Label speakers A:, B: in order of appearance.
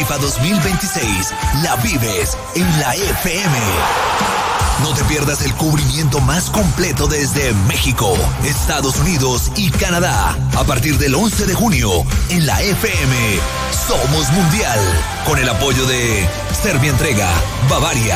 A: FIFA 2026 la vives en la FM. No te pierdas el cubrimiento más completo desde México, Estados Unidos y Canadá. A partir del 11 de junio, en la FM, Somos Mundial. Con el apoyo de Servientrega, Bavaria,